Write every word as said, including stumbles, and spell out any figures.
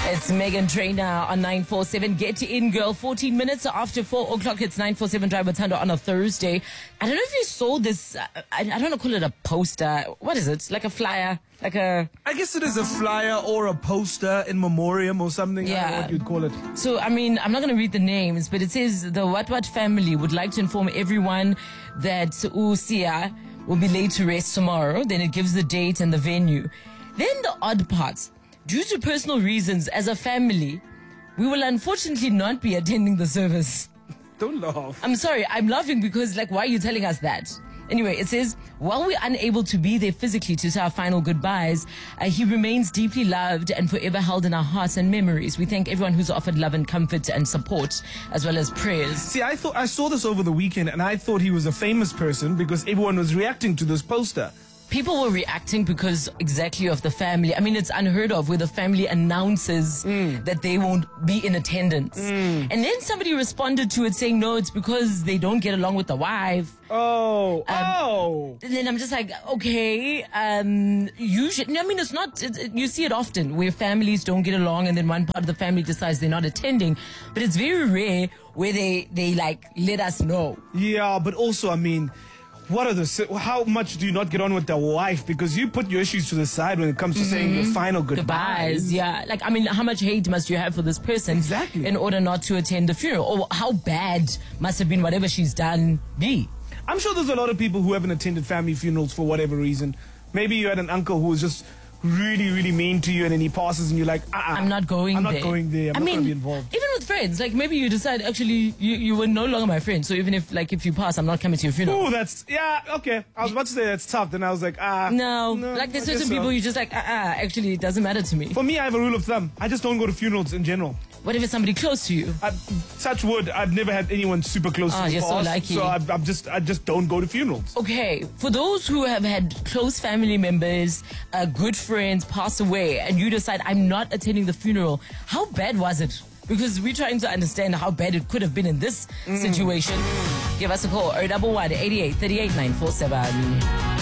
It's Megan Trainor on nine four seven. Get in, girl. fourteen minutes after four o'clock. It's nine four seven Drive with Thando on a Thursday. I don't know if you saw this. Uh, I, I don't want to call it a poster. What is it? Like a flyer? Like a... I guess it is a flyer or a poster in memoriam or something. Yeah. I don't know what you'd call it. So, I mean, I'm not going to read the names, but it says the What What family would like to inform everyone that Usia will be laid to rest tomorrow. Then it gives the date and the venue. Then the odd parts. Due to personal reasons, as a family, we will unfortunately not be attending the service. Don't laugh. I'm sorry, I'm laughing because, like, why are you telling us that? Anyway, it says, while we're unable to be there physically to say our final goodbyes, uh, he remains deeply loved and forever held in our hearts and memories. We thank everyone who's offered love and comfort and support, as well as prayers. See, I thought I saw this over the weekend, and I thought he was a famous person because everyone was reacting to this poster. People were reacting because exactly of the family. I mean, it's unheard of where the family announces mm. that they won't be in attendance. Mm. And then somebody responded to it saying, no, it's because they don't get along with the wife. Oh, um, oh. And then I'm just like, okay, um, usually, I mean, it's not, it, it, you see it often where families don't get along and then one part of the family decides they're not attending. But it's very rare where they, they like, let us know. Yeah, but also, I mean... What are the, how much do you not get on with the wife? Because you put your issues to the side when it comes to mm-hmm. saying your final goodbyes. Goodbyes, yeah. Like, I mean, how much hate must you have for this person exactly. in order not to attend the funeral? Or how bad must have been whatever she's done be? I'm sure there's a lot of people who haven't attended family funerals for whatever reason. Maybe you had an uncle who was just really, really mean to you and then he passes and you're like, uh-uh, I'm not going I'm there. I'm not going there. I'm I not mean, going to be involved. Even with friends, like maybe you decide actually you, you were no longer my friend. So even if like if you pass, I'm not coming to your funeral. Oh, that's, yeah, okay. I was about to say that's tough. Then I was like, ah. No, no like there's I certain so. people you just like, uh-uh, actually it doesn't matter to me. For me, I have a rule of thumb. I just don't go to funerals in general. What if it's somebody close to you? I, touch wood, I've never had anyone super close oh, to me. You're so lucky. So I, I'm just, I just don't go to funerals. Okay, for those who have had close family members, uh, good friends pass away, and you decide I'm not attending the funeral, how bad was it? Because we're trying to understand how bad it could have been in this mm. situation. Give us a call, zero one one, eight eight three eight nine four seven.